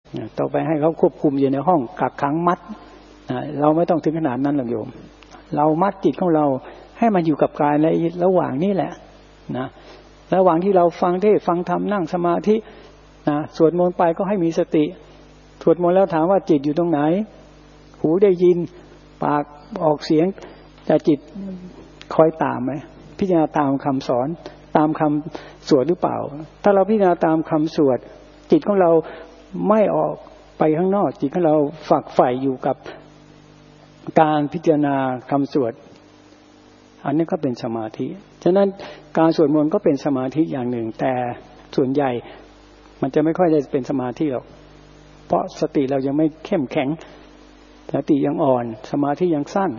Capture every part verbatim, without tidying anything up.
ต่อไปให้เขาควบคุมอยู่ในห้องกักขังมัดเราไม่ต้องถึงขนาดนั้นหรอกโยมเรามัดจิตของเราให้มันอยู่กับกายในระหว่างนี้แหละนะระหว่างที่เราฟังเทศน์ฟังธรรมนั่งสมาธินะสวดมนต์ไปก็ให้มีสติสวดมนต์แล้วถามว่าจิตอยู่ตรงไหนหูได้ยินปากออกเสียงแต่จิตคอยตามไหมพิจารณาตามคำสอนตามคำสวดหรือเปล่าถ้าเราพิจารณาตามคำสวดจิตของเราไม่ออกไปข้างนอกจิตของเราฝักใฝ่อยู่กับการพิจารณาคำสวดอันนี้ก็เป็นสมาธิฉะนั้นการสวดมนต์ก็เป็นสมาธิอย่างหนึ่งแต่ส่วนใหญ่มันจะไม่ค่อยได้เป็นสมาธิหรอกเพราะสติเรายังไม่เข้มแข็งสติยังอ่อนสมาธิยังสั้น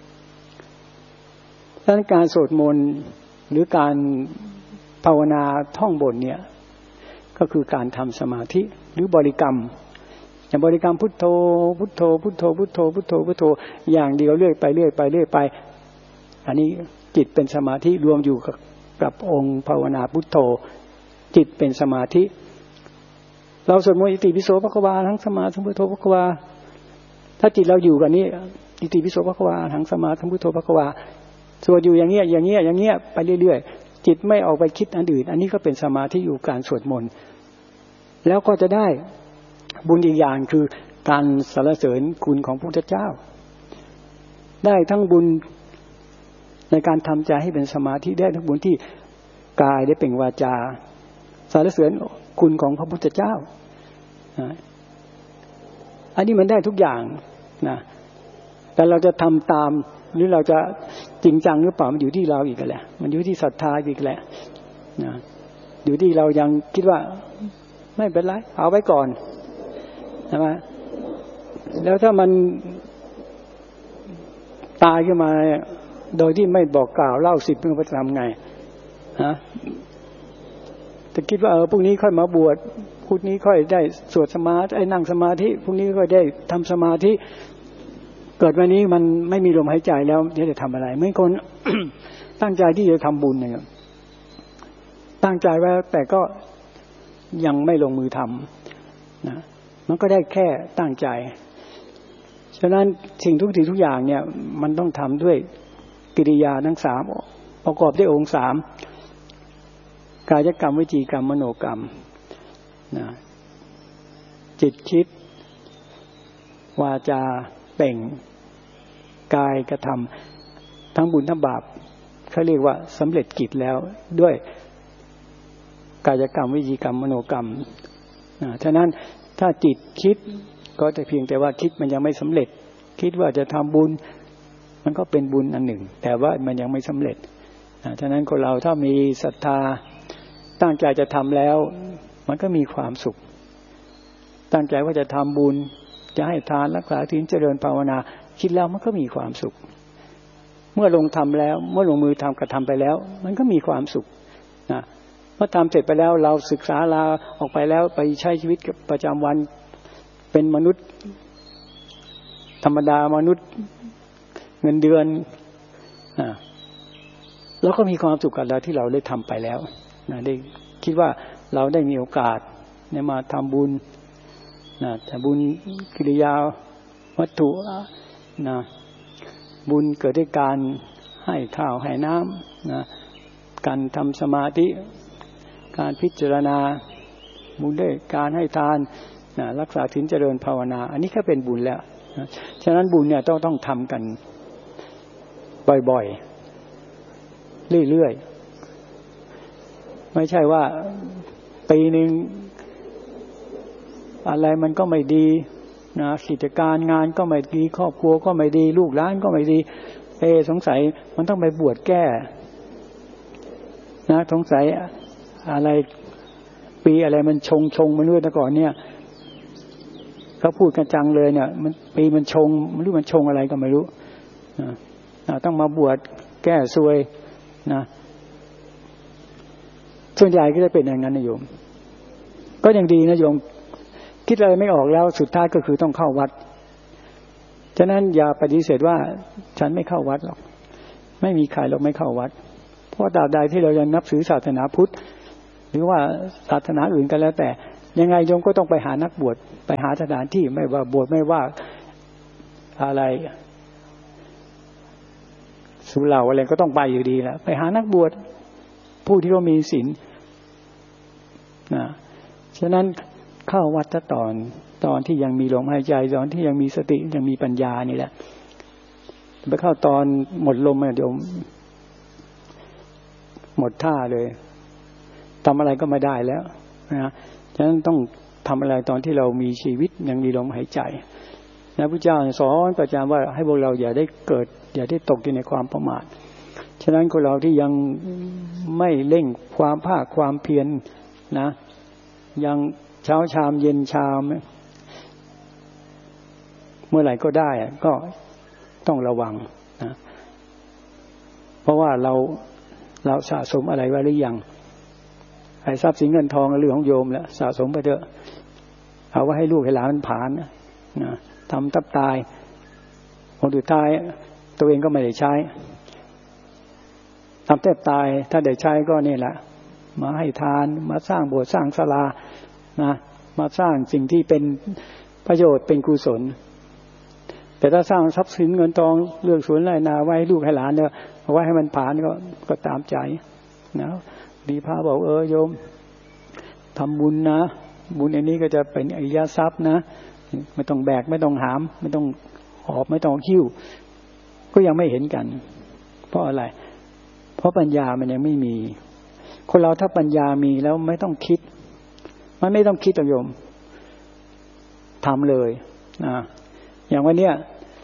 ดังนั้นการสวดมนต์หรือการภาวนาท่องบทเนี่ยก็คือการทำสมาธิหรือบริกรรมอย่างบริกรรมพุทโธพุทโธพุทโธพุทโธพุทโธพุทโธอย่างเดียวเรื่อยไปเรื่อยไปเรื่อยไปอันนี้จิตเป็นสมาธิรวมอยู่กับกับองค์ภาวนาพุทโธจิตเป็นสมาธิเราสวดมนต์อิติปิโสภควาทั้งสมาทั้งพุทโธภควาถ้าจิตเราอยู่กับนี้อิติปิโสภควาทั้งสมาทั้งพุทโธภควาสวดอยู่อย่างเงี้ยอย่างเงี้ยอย่างเงี้ยไปเรื่อยๆจิตไม่ออกไปคิดอันอื่นอันนี้ก็เป็นสมาธิอยู่การสวดมนต์แล้วก็จะได้บุญอีกอย่างคือการสรรเสริญคุณของพระพุทธเจ้าได้ทั้งบุญในการทำใจให้เป็นสมาธิได้ทั้งบุญที่กายได้เป็นวาจาสรรเสริญคุณของพระพุทธเจ้าอันนี้มันได้ทุกอย่างนะแต่เราจะทำตามหรือเราจะจริงจังหรือเปล่ามันอยู่ที่เราอีกแหละมันอยู่ที่ศรัทธาอีกแหละนะอยู่ที่เรายังคิดว่าไม่เป็นไรเอาไว้ก่อนใช่ไหมแล้วถ้ามันตายขึ้นมาโดยที่ไม่บอกกล่าวเล่าสิบเรื่องพระธรรมไงฮะจะคิดว่าเออพรุ่งนี้ค่อยมาบวชพรุ่งนี้ค่อยได้สวดสมาธิไอ้นั่งสมาธิพรุ่งนี้ค่อยได้ทำสมาธิเกิดวันนี้มันไม่มีลมหายใจแล้วจะทำอะไรไม่คน ตั้งใจที่จะทำบุญเนี่ยตั้งใจไว้แต่ก็ยังไม่ลงมือทำนะมันก็ได้แค่ตั้งใจฉะนั้นสิ่งทุกสิ่งทุกอย่างเนี่ยมันต้องทำด้วยกิริยาทั้งสามประกอบด้วยองค์สามกายกรรมวจีกรรมมโนกรรมนะจิตคิดวาจาเปล่งกายกระทำทั้งบุญทั้งบาปเขาเรียกว่าสำเร็จกิจแล้วด้วยกายกรรมวจีกรรมมโนกรรมนะฉะนั้นถ้าจิตคิดก็แต่เพียงแต่ว่าคิดมันยังไม่สำเร็จคิดว่าจะทำบุญมันก็เป็นบุญอันหนึ่งแต่ว่ามันยังไม่สำเร็จนะฉะนั้นคนเราถ้ามีศรัทธาตั้งใจจะทำแล้วมันก็มีความสุขตั้งใจว่าจะทำบุญจะให้ทานรักษาศีลเจริญภาวนาคิดแล้วมันก็มีความสุขเมื่อลงทำแล้วเมื่อลงมือทำกระทำไปแล้วมันก็มีความสุขนะเมื่อทำเสร็จไปแล้วเราศึกษาลาออกไปแล้วไปใช้ชีวิตประจำวันเป็นมนุษย์ธรรมดามนุษย์เงินเดือนอ่าแล้วก็มีความสุขกับเราที่เราได้ทำไปแล้วนะได้คิดว่าเราได้มีโอกาสได้มาทำบุญนะแต่บุญกิริยาวัตถุนะบุญเกิดด้วยการให้ข้าวให้น้ำนะการทำสมาธิการพิจารณาบุญด้วยการให้ทานนะรักษาศีลเจริญภาวนาอันนี้แค่เป็นบุญแล้วนะฉะนั้นบุญเนี่ยต้องต้องทำกันบ่อยๆเรื่อยๆไม่ใช่ว่าปีหนึ่งอะไรมันก็ไม่ดีนะกิจการงานก็ไม่ดีครอบครัวก็ไม่ดีลูกหลานก็ไม่ดีเอสงสัยมันต้องไปบวชแก้นะสงสัยอะไรปีอะไรมันชงชงมาเรื่อยแต่ก่อนเนี่ยเขาพูดกันจังเลยเนี่ยมันปีมันชงไม่รู้มันชงอะไรก็ไม่รู้นะต้องมาบวชแก้ซวยนะส่วนใหญ่ก็จะเป็นอย่างนั้นนะโยมก็ยังดีนะโยมคิดอะไรไม่ออกแล้วสุดท้ายก็คือต้องเข้าวัดฉะนั้นอย่าปฏิเสธว่าฉันไม่เข้าวัดหรอกไม่มีใครหรอกไม่เข้าวัดเพราะตราบใดที่เรายังนับถือศาสนาพุทธหรือว่าศาสนาอื่นกันแล้วแต่ยังไงโยมก็ต้องไปหานักบวชไปหาสถานที่ไม่ว่าบวชไม่ว่าอะไรสุเหร่าอะไรก็ต้องไปอยู่ดีแหละไปหานักบวชผู้ที่เขามีศีลนะฉะนั้นเข้าวัดตอนตอนที่ยังมีลมหายใจตอนที่ยังมีสติยังมีปัญญานี่แหละไปเข้าตอนหมดลมเดี๋ยวหมดท่าเลยทำอะไรก็ไม่ได้แล้วนะฉะนั้นต้องทำอะไรตอนที่เรามีชีวิตยังมีลมหายใจนะพระเจ้าสอนประจำว่าให้พวกเราอย่าได้เกิดอย่าได้ตกอยู่ในความประมาทฉะนั้นคนเราที่ยังไม่เร่งความภาคความเพียรนะยังเช้าชามเย็นชามเมื่อไหร่ก็ได้ก็ต้องระวังนะเพราะว่าเราเราสะสมอะไรไว้หรือยังไอ้ทรัพย์สินเงินทองเรื่องของโยมแล้วสะสมไปเถอะเอาไว้ให้ลูกให้หลานมันผ่านนะทำตับตายผลสุดท้ายตัวเองก็ไม่ได้ใช้ทำแทบตายถ้าได้ใช้ก็นี่แหละมาให้ทานมาสร้างโบสถ์สร้างศาลานะมาสร้างสิ่งที่เป็นประโยชน์เป็นกุศลแต่ถ้าสร้างทรัพย์สินเงินทองเรื่องสวนไร่นาไว้ให้ลูกให้หลานเนี่ยเอาไว้ให้มันผ่านก็ก็ตามใจนะดีพระบอกเออโยมทำบุญนะบุญอันนี้ก็จะเป็นอริยทรัพย์นะไม่ต้องแบกไม่ต้องหามไม่ต้องหอบไม่ต้องหิ้วก็ยังไม่เห็นกันเพราะอะไรเพราะปัญญามันยังไม่มีคนเราถ้าปัญญามีแล้วไม่ต้องคิดมันไม่ต้องคิดโยมทำเลยนะอย่างวันเนี้ย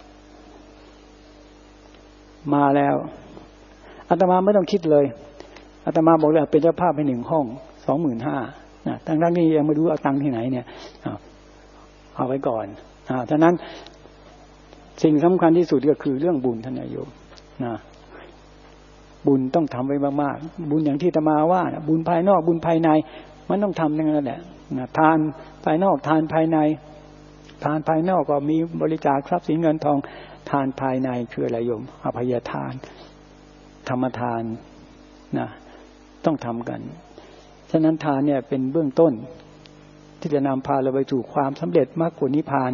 มาแล้วอาตมาไม่ต้องคิดเลยอาตมาบอกเลยเป็นเจ้าภาพให้หนึ่งห้องสองหมื่นห้านะทั้งทั้งนี้ยังไม่รู้เอาตังค์ที่ไหนเนี่ยเอาไว้ก่อนอ่าฉะนั้นสิ่งสำคัญที่สุดก็คือเรื่องบุญท่านนายโยมนะบุญต้องทำไว้มากๆบุญอย่างที่อาตมาว่าบุญภายนอกบุญภายในมันต้องทำนั่นแหละนะทานภายนอกทานภายในทานภายนอกก็มีบริจาคทรัพย์สินเงินทองทานภายในคืออะไรโยมอภัยทานธรรมทานนะต้องทำกันฉะนั้นทานเนี่ยเป็นเบื้องต้นที่จะนำพาเราไปสู่ความสำเร็จมรรคผลนิพพาน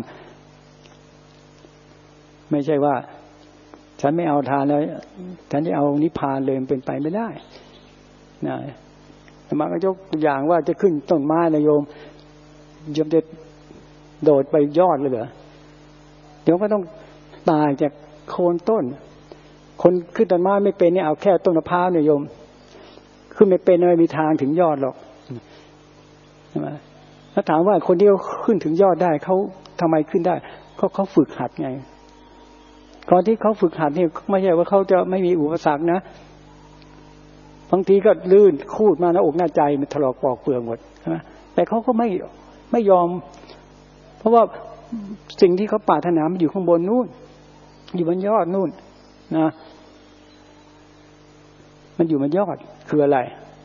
ไม่ใช่ว่าฉันไม่เอาทานแล้วฉันจะเอานิพพานเลยมันเป็นไปไม่ได้นะมาก็ยกตัวอย่างว่าจะขึ้นต้นไม้นะโยมโยมจะโดดไปยอดเลยเหรอเดี๋ยวก็ต้องตายจากโคนต้นคนขึ้นต้นไม้ไม่เป็นเนี่ยเอาแค่ต้นมะพร้าวเนี่ยโยมขึ้นไม่เป็นไม่มีทางถึงยอดหรอกใช่ไหมถ้าถามว่าคนที่เขาขึ้นถึงยอดได้เขาทำไมขึ้นได้เขาเขาฝึกหัดไงก่อนที่เขาฝึกหัดเนี่ยไม่ใช่ว่าเขาจะไม่มีอุปสรรคนะบางทีก็ลื่นคูดมาหน้าอกหน้าใจมันถลอกปอกเปลือกหมดใช่ไหมแต่เขาก็ไม่ไม่ยอมเพราะว่าสิ่งที่เขาปรารถนามันอยู่ข้างบนนู่นอยู่บนยอดนู่นนะมันอยู่บนยอดคืออะไร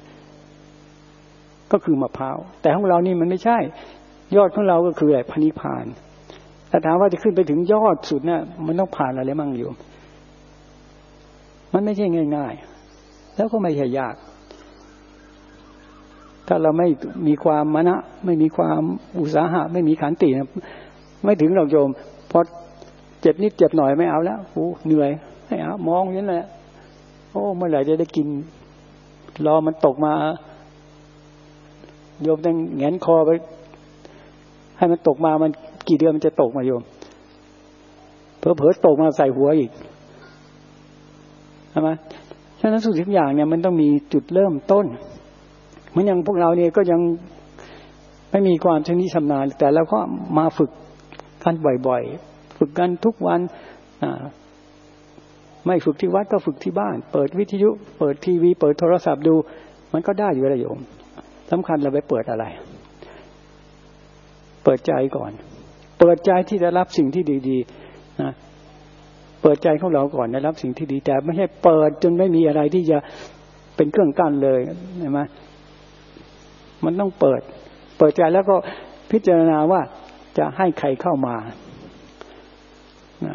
ก็คือมะพร้าวแต่ของเรานี่มันไม่ใช่ยอดของเราก็คืออะไรพระนิพพานแต่ถามว่าจะขึ้นไปถึงยอดสุดเนี่ยมันต้องผ่านอะไรมั่งอยู่มันไม่ใช่ง่ายๆแล้วก็ไม่ใช่ยากถ้าเราไม่มีความมณะไม่มีความอุตสาหะไม่มีขันตินะไม่ถึงเราโยมพอเจ็บนิดเจ็บหน่อยไม่เอาแล้วโอ้เหนื่อยไม่เอามองอย่างนั้นแหละโอ้เมื่อไหร่จะได้กินรอมันตกมาโยมต้องแงนคอไปให้มันตกมามันกี่เดือนมันจะตกมาโยมเผลอๆตกมาใส่หัวอีกใช่ไหมฉะนั้นทุกอย่างเนี่ยมันต้องมีจุดเริ่มต้นเหมือนอย่างพวกเราเนี่ยก็ยังไม่มีความชำนิชำนาญแต่เราก็มาฝึกกันบ่อยๆฝึกกันทุกวันไม่ฝึกที่วัดก็ฝึกที่บ้านเปิดวิทยุเปิดทีวีเปิดโทรศัพท์ดูมันก็ได้อยู่แล้วโยมสำคัญเราไปเปิดอะไรเปิดใจก่อนเปิดใจที่จะรับสิ่งที่ดีๆนะเปิดใจของเราก่อนได้รับสิ่งที่ดีแต่ไม่ใช่เปิดจนไม่มีอะไรที่จะเป็นเครื่องกั้นเลยใช่ไหมมันต้องเปิดเปิดใจแล้วก็พิจารณาว่าจะให้ใครเข้ามานะ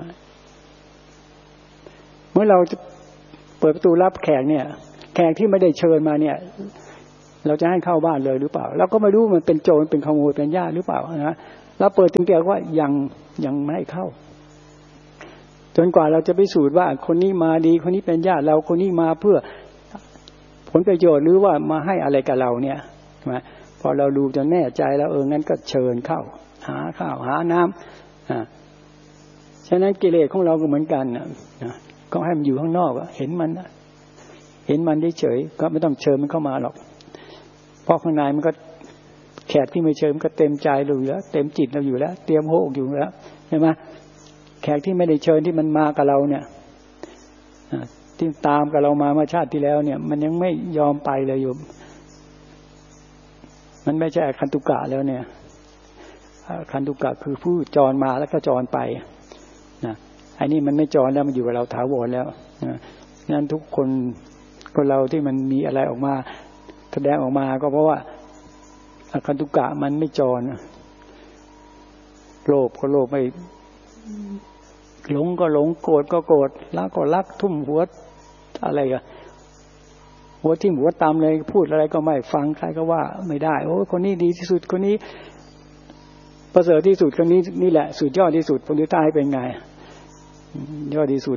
เมื่อเราจะเปิดประตูรับแขกเนี่ยแขกที่ไม่ได้เชิญมาเนี่ยเราจะให้เข้าบ้านเลยหรือเปล่าเราก็ไม่รู้มันเป็นโจรเป็นขโมยเป็นญาติหรือเปล่านะเราเปิดถึงแก่ว่ายังยังไม่ให้เข้าจนกว่าเราจะไปสูตรว่าคนนี้มาดีคนนี้เป็นญาติเราคนนี้มาเพื่อผลประโยชน์หรือว่ามาให้อะไรกับเราเนี่ยใช่ไหมพอเราดูจนแน่ใจแล้วเอองั้นก็เชิญเข้าหาข้าวหาน้ำอ่าฉะนั้นกิเลสของเราก็เหมือนกันนะก็ให้มันอยู่ข้างนอกเห็นมันเห็นมันเฉยๆก็ไม่ต้องเชิญมันเข้ามาหรอกเพราะข้างในมันก็แขกที่ไม่เชิญมันก็เต็มใจเราอยู่แล้วเต็มจิตเราอยู่แล้วเตรียมโหกอยู่แล้วใช่ไหมแขกที่ไม่ได้เชิญที่มันมากับเราเนี่ยที่ตามกับเรามาเมื่อชาติที่แล้วเนี่ยมันยังไม่ยอมไปเลยโยมมันไม่ใช่คันตุกะแล้วเนี่ยคันตุกะคือผู้จรมาแล้วก็จรไปนะอันนี้มันไม่จรแล้วมันอยู่กับเราถาวรแล้วนะงั้นทุกคนคนเราที่มันมีอะไรออกมาแสดงออกมาก็เพราะว่าคันตุกะมันไม่จรโลภก็โลภไม่หลงก็หลงโกรธก็โกรธรักก็รักทุ่มหัวอะไรกันหัวทิ่มหัวตามเลยพูดอะไรก็ไม่ฟังใครก็ว่าไม่ได้โอ้คนนี้ดีที่สุดคนนี้ประเสริฐที่สุดคนนี้นี่แหละสุดยอดที่สุดคนที่ใต้เป็นไงยอดที่สุด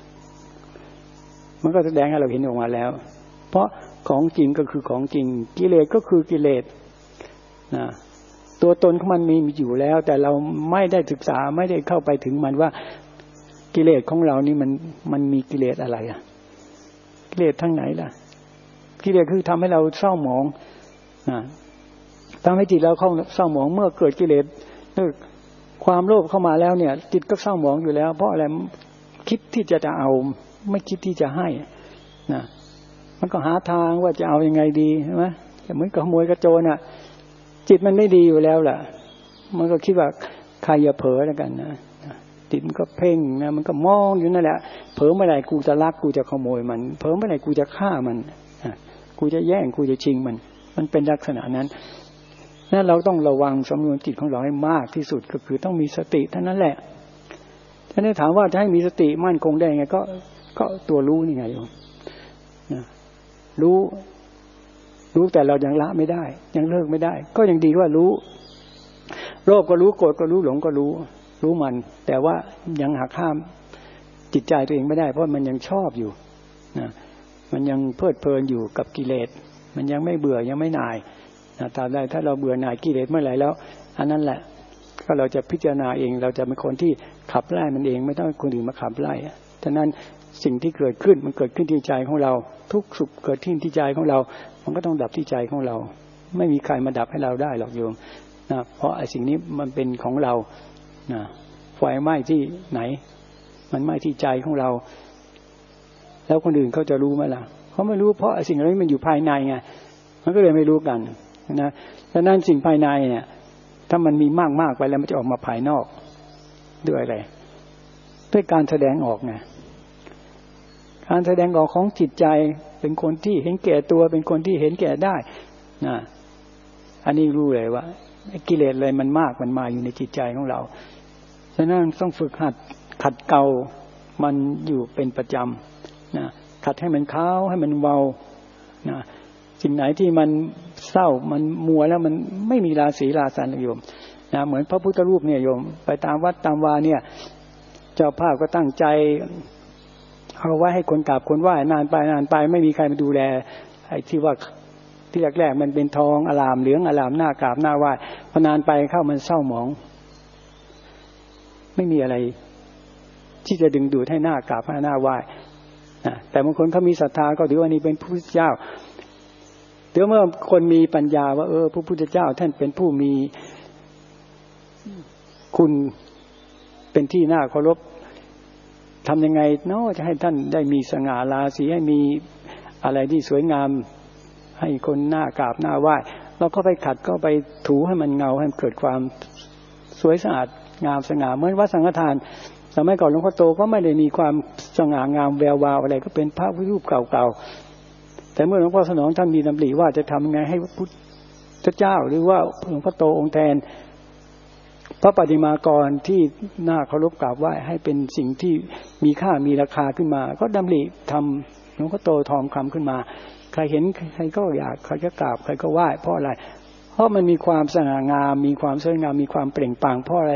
มันก็แสดงให้เราเห็นออกมาแล้วเพราะของจริงก็คือของจริงกิเลสก็คือกิเลสนะตัวตนของมันมีอยู่แล้วแต่เราไม่ได้ศึกษาไม่ได้เข้าไปถึงมันว่ากิเลสของเรานี่มันมันมีกิเลสอะไรอ่ะกิเลสทั้งไหนล่ะกิเลสคือทำให้เราเศร้าหมองนะทำให้จิตเราเข้าเศร้าหมองเมื่อเกิดกิเลสความโลภเข้ามาแล้วเนี่ยจิตก็เศร้าหมองอยู่แล้วเพราะอะไรคิดที่จะจะเอาไม่คิดที่จะให้นะมันก็หาทางว่าจะเอายังไงดีใช่ไหมเหมือนกับขโมยกระโจนอ่ะจิตมันไม่ดีอยู่แล้วล่ะมันก็คิดว่าใครอย่าเผลอแล้วกันนะจิตมันก็เพ่งนะมันก็มองอยู่นั่นแหละเผลอเมื่อไหร่กูจะลักกูจะขโมยมันเผลอเมื่อไหร่กูจะฆ่ามันกูจะแย่งกูจะชิงมันมันเป็นลักษณะนั้นนั่นเราต้องระวังสำนวนจิตของเราให้มากที่สุดก็คือต้องมีสติเท่านั้นแหละถ้าได้ถามว่าจะให้มีสติมั่นคงได้ไงก็ก็ตัวรู้นี่ไงโยมนะรู้รู้แต่เรายังละไม่ได้ยังเลิกไม่ได้ก็ยังดีว่ารู้โลภก็รู้โกรธก็รู้หลงก็รู้รู้มันแต่ว่ายังหักห้ามจิตใจตัวเองไม่ได้เพราะมันยังชอบอยู่นะมันยังเพลิดเพลินอยู่กับกิเลสมันยังไม่เบื่อยังไม่หน่ายนะตามได้ถ้าเราเบื่อหน่ายกิเลสเมื่อไหร่แล้วอันนั้นแหละก็เราจะพิจารณาเองเราจะเป็นคนที่ขับไล่มันเองไม่ต้องคนอื่นมาขับไล่ฉะนั้นสิ่งที่เกิดขึ้นมันเกิดขึ้นที่ใจของเราทุกสุขเกิดขึ้นที่ใจของเรามันก็ต้องดับที่ใจของเราไม่มีใครมาดับให้เราได้หรอกโยมนะเพราะไอ้สิ่งนี้มันเป็นของเรานะไฟไหม้ที่ไหนมันไหม้ที่ใจของเราแล้วคนอื่นเขาจะรู้ไหมล่ะเขาไม่รู้เพราะไอ้สิ่งเหล่านี้มันอยู่ภายในไงมันก็เลยไม่รู้กันนะฉะนั้นสิ่งภายในเนี่ยถ้ามันมีมากๆไปแล้วมันจะออกมาภายนอกด้วยอะไรด้วยการแสดงออกไงการแสดงออกของจิตใจเป็นคนที่เห็นแก่ตัวเป็นคนที่เห็นแก่ได้นะอันนี้รู้เลยว่ากิเลสอะไรมันมากมันมาอยู่ในจิตใจของเราฉะนั้นต้องฝึกหัดขัดเกลามันอยู่เป็นประจำนะขัดให้มันขาวให้มันเบานะสิ่งไหนที่มันเศร้ามันมัวแล้วมันไม่มีราศีราสันโยมนะเหมือนพระพุทธรูปเนี่ยโยมไปตามวัดตามวาเนี่ยเจ้าภาพก็ตั้งใจเอาไว้ให้คนกราบคนไหว้นานไปนานไปไม่มีใครมาดูแลไอ้ที่ว่าที่แรกๆมันเป็นทองอลามเหลืองอลามหน้ากราบหน้าไหว้พอนานไปเข้ามันเศร้าหมองไม่มีอะไรที่จะดึงดูดให้หน้ากราบหน้าไหว้แต่บางคนเขามีศรัทธาก็ถือว่านี่เป็นพระพุทธเจ้าเดี๋ยวเมื่อคนมีปัญญาว่าเออพระพุทธเจ้าท่านเป็นผู้มีคุณเป็นที่น่าเคารพทำยังไงเนาะจะให้ท่านได้มีสง่าราศีให้มีอะไรที่สวยงามให้คนหน้ากราบหน้าไหว้เราก็ไปขัดก็ไปถูให้มันเงาให้มันเกิดความสวยสะอาดงามสง่าเหมือนวัดสังฆทานสมัยก่อนหลวงพ่อโตก็ไม่ได้มีความสง่างามแวววาวอะไรก็เป็นพระรูปเก่าๆแต่เมื่อหลวงพ่อสนองท่านมีดำริว่าจะทำยังไงให้พระพุทธเจ้าหรือว่าหลวงพ่อโตองค์แทนพระปฏิมากรที่น่าเคารพกราบไหว้ให้เป็นสิ่งที่มีค่ามีราคาขึ้นมาก็ดำริทำหลวงพ่อโตทองคำขึ้นมาใครเห็นใครก็อยากใครก็กราบใครก็ไหว้เพราะอะไรเพราะมันมีความสง่างามมีความสวยงามมีความเปล่งปลั่งเพราะอะไร